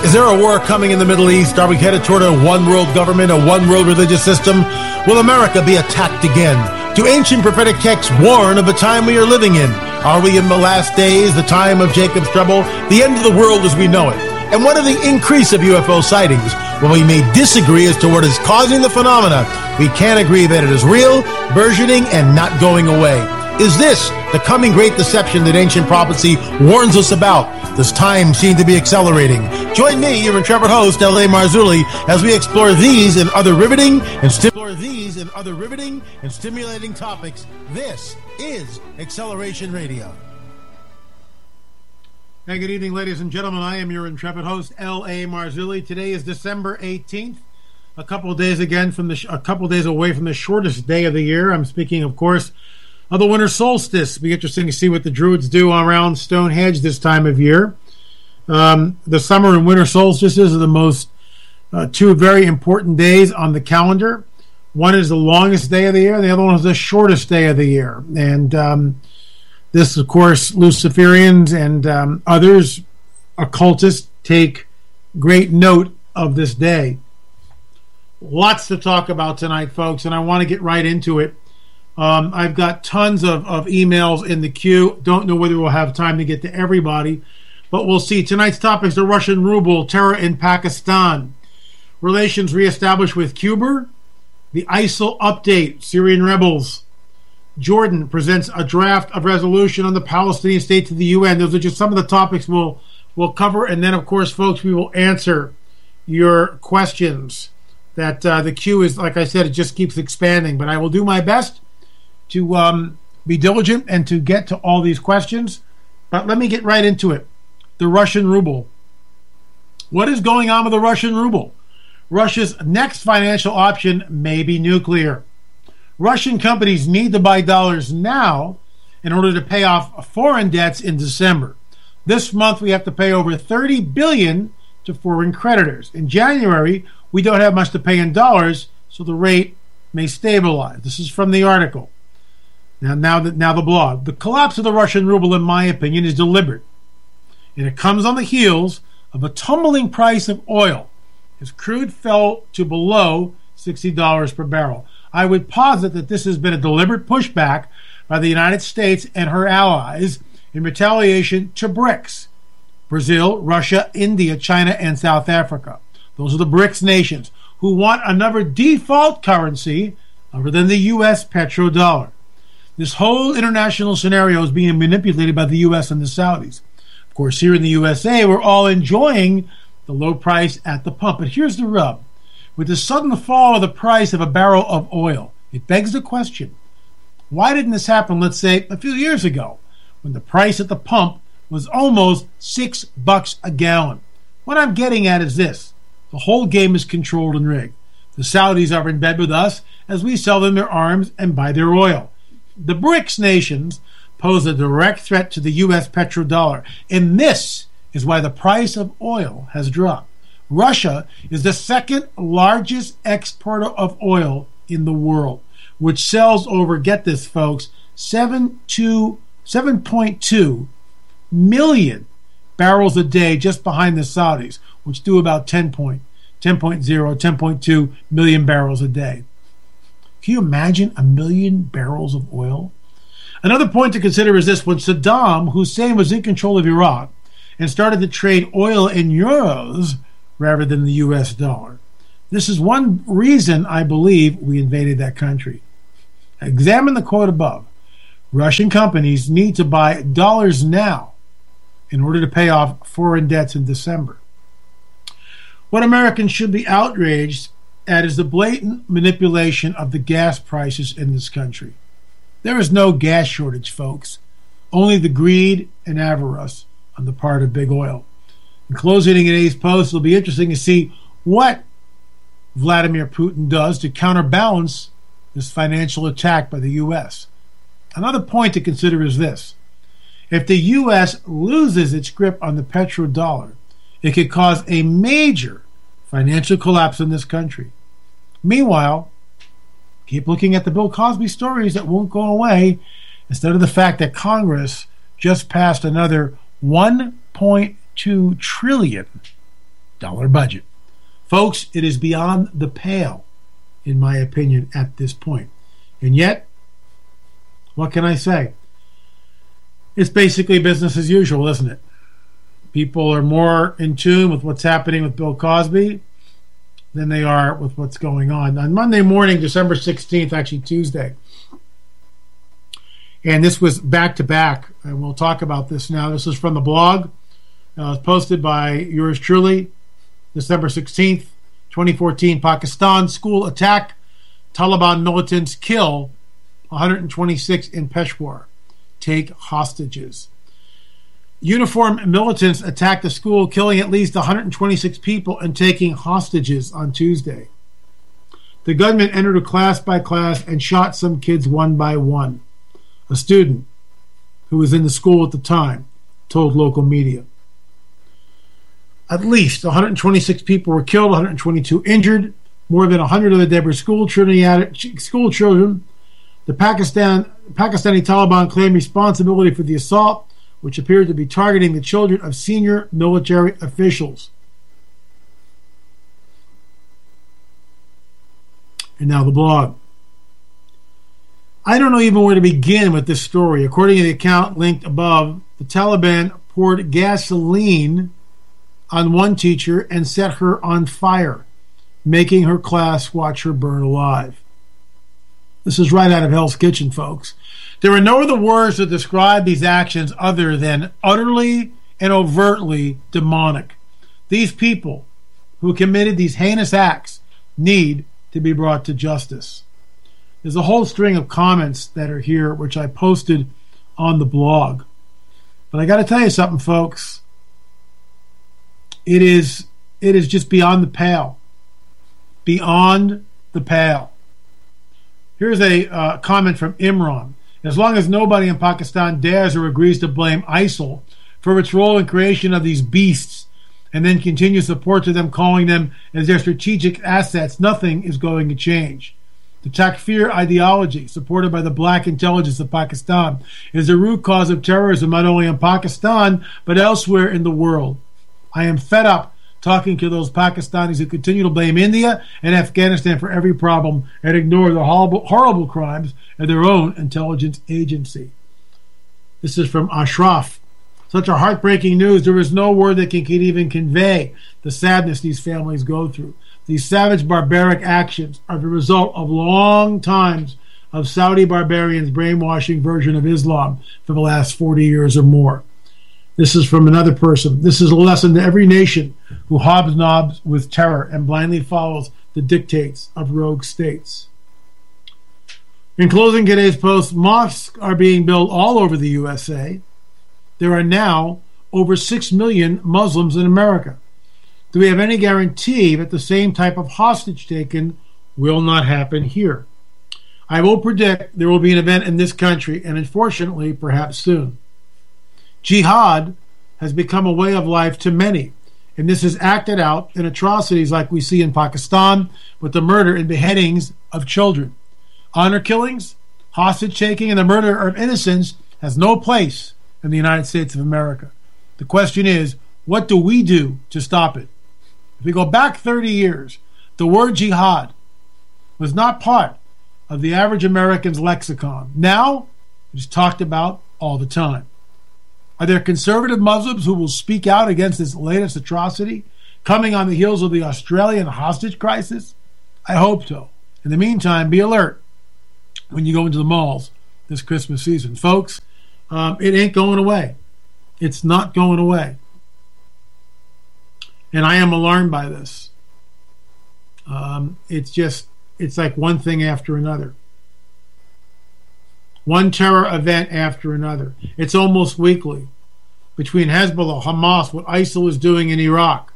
Is there a war coming in the Middle East? Are we headed toward a one-world government, a one-world religious system? Will America be attacked again? Do ancient prophetic texts warn of the time we are living in? Are we in the last days, the time of Jacob's trouble, the end of the world as we know it? And what of the increase of UFO sightings? Well, we may disagree as to what is causing the phenomena. We can agree that it is real, burgeoning, and not going away. Is this the coming great deception that ancient prophecy warns us about? Does time seem to be accelerating? Join me, your intrepid host, L.A. Marzulli, as we explore these and other riveting and stimulating topics. This is Acceleration Radio. Hey, good evening, ladies and gentlemen. I am your intrepid host, L.A. Marzulli. Today is December 18th, a couple of days away from the shortest day of the year. I'm speaking, of course, of the winter solstice. It'll be interesting to see what the Druids do around Stonehenge this time of year. The summer and winter solstices are the most two very important days on the calendar. One is the longest day of the year, the other one is the shortest day of the year. And this, of course, Luciferians and others, occultists, take great note of this day. Lots to talk about tonight, folks, and I want to get right into it. I've got tons of emails in the queue. Don't know whether we'll have time to get to everybody, but we'll see. Tonight's topics: the Russian ruble, terror in Pakistan, relations reestablished with Cuba, the ISIL update, Syrian rebels, Jordan presents a draft of resolution on the Palestinian state to the UN. Those are just some of the topics we'll cover, and then, of course, folks, we will answer your questions. That the queue is, like I said, it just keeps expanding, but I will do my best to be diligent and to get to all these questions. But let me get right into it. The Russian ruble. What is going on with the Russian ruble? Russia's next financial option may be nuclear. Russian companies need to buy dollars now in order to pay off foreign debts in December. This month we have to pay over $30 billion to foreign creditors. In January, we don't have much to pay in dollars, so the rate may stabilize. This is from the article. Now the blog. The collapse of the Russian ruble, in my opinion, is deliberate, and it comes on the heels of a tumbling price of oil, as crude fell to below $60 per barrel. I would posit that this has been a deliberate pushback by the United States and her allies in retaliation to BRICS: Brazil, Russia, India, China, and South Africa. Those are the BRICS nations who want another default currency other than the U.S. petrodollar. This whole international scenario is being manipulated by the U.S. and the Saudis. Of course, here in the USA, we're all enjoying the low price at the pump. But here's the rub. With the sudden fall of the price of a barrel of oil, it begs the question, why didn't this happen, let's say, a few years ago, when the price at the pump was almost $6 a gallon? What I'm getting at is this. The whole game is controlled and rigged. The Saudis are in bed with us as we sell them their arms and buy their oil. The BRICS nations pose a direct threat to the U.S. petrodollar, and this is why the price of oil has dropped. Russia is the second largest exporter of oil in the world, which sells over, get this, folks, 7.2 million barrels a day, just behind the Saudis, which do about 10.2 million barrels a day. Can you imagine 1 million barrels of oil? Another point to consider is this. When Saddam Hussein was in control of Iraq and started to trade oil in euros rather than the U.S. dollar, this is one reason I believe we invaded that country. Examine the quote above. Russian companies need to buy dollars now in order to pay off foreign debts in December. What Americans should be outraged at is the blatant manipulation of the gas prices in this country. There is no gas shortage, folks. Only the greed and avarice on the part of big oil. In closing today's post, it'll be interesting to see what Vladimir Putin does to counterbalance this financial attack by the U.S. Another point to consider is this. If the U.S. loses its grip on the petrodollar, it could cause a major financial collapse in this country. Meanwhile, keep looking at the Bill Cosby stories that won't go away, instead of the fact that Congress just passed another $1.2 trillion budget. Folks, it is beyond the pale, in my opinion, at this point. And yet, what can I say? It's basically business as usual, isn't it? People are more in tune with what's happening with Bill Cosby than they are with what's going on. On Monday morning, December 16th, actually Tuesday, and this was back-to-back, and we'll talk about this now. This is from the blog. It was posted by yours truly, December 16th, 2014. Pakistan school attack. Taliban militants kill 126 in Peshawar. Take hostages. Uniformed militants attacked the school, killing at least 126 people and taking hostages on Tuesday. The gunmen entered class by class and shot some kids one by one. A student who was in the school at the time told local media. At least 126 people were killed, 122 injured. More than 100 of the dead were school children. The Pakistani Taliban claimed responsibility for the assault, which appeared to be targeting the children of senior military officials. And now the blog. I don't know even where to begin with this story. According to the account linked above, the Taliban poured gasoline on one teacher and set her on fire, making her class watch her burn alive. This is right out of Hell's Kitchen, folks. There are no other words to describe these actions other than utterly and overtly demonic. These people who committed these heinous acts need to be brought to justice. There's a whole string of comments that are here, which I posted on the blog. But I got to tell you something, folks. It is just beyond the pale. Beyond the pale. Here's a comment from Imran. As long as nobody in Pakistan dares or agrees to blame ISIL for its role in creation of these beasts and then continue support to them, calling them as their strategic assets, nothing is going to change. The Takfir ideology, supported by the black intelligence of Pakistan, is the root cause of terrorism not only in Pakistan, but elsewhere in the world. I am fed up talking to those Pakistanis who continue to blame India and Afghanistan for every problem and ignore the horrible crimes of their own intelligence agency. This is from Ashraf. Such a heartbreaking news. There is no word that can even convey the sadness these families go through. These savage, barbaric actions are the result of long times of Saudi barbarians' brainwashing version of Islam for the last 40 years or more. This is from another person. This is a lesson to every nation who hobnobs with terror and blindly follows the dictates of rogue states. In closing today's post, mosques are being built all over the USA. There are now over 6 million Muslims in America. Do we have any guarantee that the same type of hostage taken will not happen here? I will predict there will be an event in this country, and unfortunately, perhaps soon. Jihad has become a way of life to many, and this is acted out in atrocities like we see in Pakistan with the murder and beheadings of children. Honor killings, hostage taking, and the murder of innocents has no place in the United States of America. The question is, what do we do to stop it? If we go back 30 years, the word jihad was not part of the average American's lexicon. Now, it is talked about all the time. Are there conservative Muslims who will speak out against this latest atrocity, coming on the heels of the Australian hostage crisis? I hope so. In the meantime, be alert when you go into the malls this Christmas season. Folks, it ain't going away. It's not going away. And I am alarmed by this. It's like one thing after another. One terror event after another. It's almost weekly. Between Hezbollah, Hamas, what ISIL is doing in Iraq.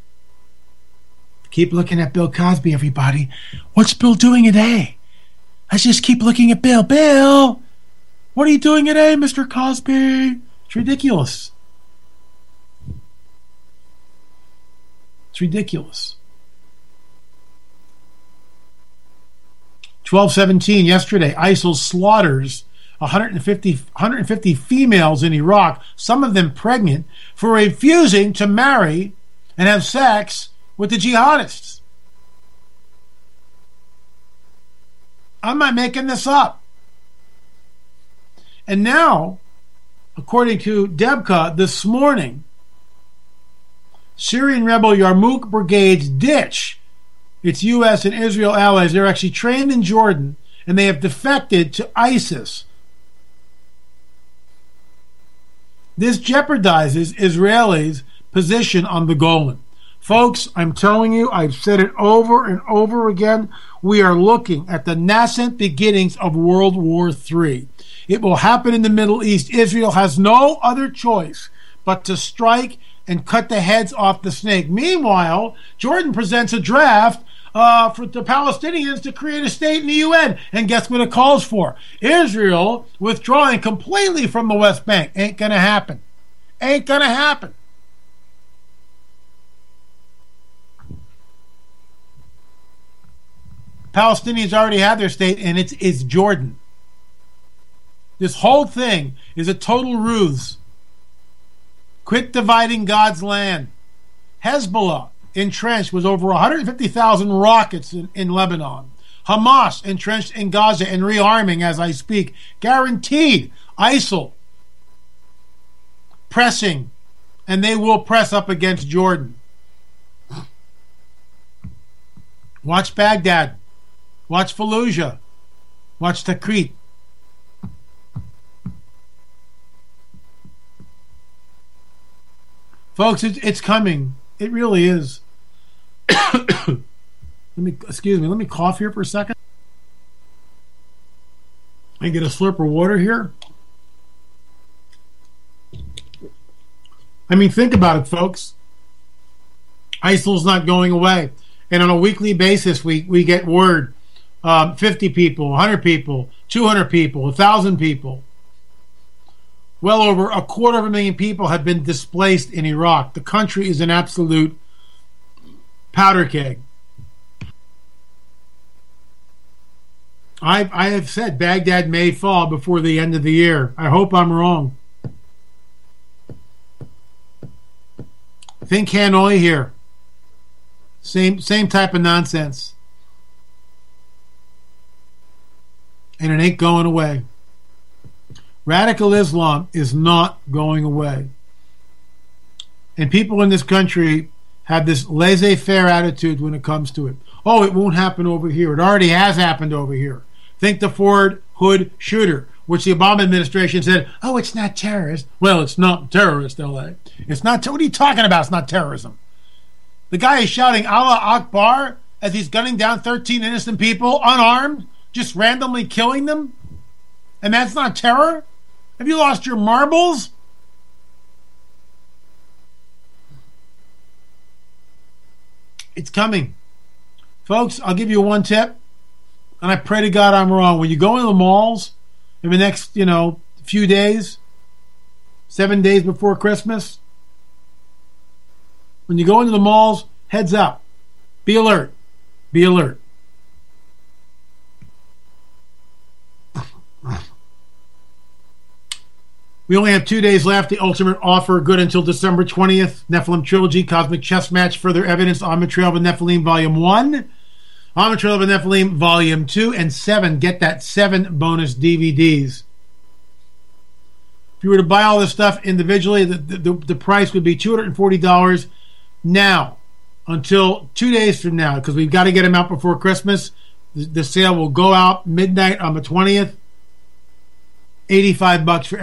Keep looking at Bill Cosby, everybody. What's Bill doing today? Let's just keep looking at Bill. Bill, what are you doing today, Mr. Cosby? It's ridiculous. It's ridiculous. 12/17 yesterday, ISIL slaughters 150 females in Iraq, some of them pregnant, for refusing to marry and have sex with the jihadists. I'm not making this up. And now, according to Debka, this morning, Syrian rebel Yarmouk brigades ditch its U.S. and Israel allies. They're actually trained in Jordan, and they have defected to ISIS. This jeopardizes Israelis' position on the Golan. Folks, I'm telling you, I've said it over and over again, we are looking at the nascent beginnings of World War III. It will happen in the Middle East. Israel has no other choice but to strike and cut the heads off the snake. Meanwhile, Jordan presents a draft for the Palestinians to create a state in the UN. And guess what it calls for? Israel withdrawing completely from the West Bank. Ain't going to happen. Ain't going to happen. Palestinians already have their state, and it's Jordan. This whole thing is a total ruse. Quit dividing God's land. Hezbollah entrenched with over 150,000 rockets in Lebanon. Hamas entrenched in Gaza and rearming as I speak. Guaranteed. ISIL pressing, and they will press up against Jordan. Watch Baghdad. Watch Fallujah. Watch Tikrit. Folks, it's coming. It really is. Let me cough here for a second. I get a slurp of water here. I mean, think about it, folks. ISIL's not going away. And on a weekly basis, we get word 50 people, 100 people, 200 people, 1,000 people. Well over 250,000 people have been displaced in Iraq. The country is an absolute powder keg. I have said Baghdad may fall before the end of the year. I hope I'm wrong. Think Hanoi here. Same type of nonsense. And it ain't going away. Radical Islam is not going away. And people in this country have this laissez-faire attitude when it comes to it. Oh, it won't happen over here. It already has happened over here. Think the Ford Hood shooter, which the Obama administration said, oh, it's not terrorist. Well, it's not terrorist, L.A. It's not. What are you talking about? It's not terrorism. The guy is shouting Allah Akbar as he's gunning down 13 innocent people, unarmed, just randomly killing them. And that's not terror? Have you lost your marbles? It's coming. Folks, I'll give you one tip, and I pray to God I'm wrong. When you go into the malls in the next, few days, 7 days before Christmas, when you go into the malls, heads up. Be alert. Be alert. We only have 2 days left. The ultimate offer good until December 20th. Nephilim Trilogy, Cosmic Chess Match, Further Evidence, On the Trail of the Nephilim Volume 1, On the Trail of the Nephilim Volume 2, and 7. Get that 7 bonus DVDs. If you were to buy all this stuff individually, the price would be $240 now until 2 days from now, because we've got to get them out before Christmas. The sale will go out midnight on the 20th. $85 for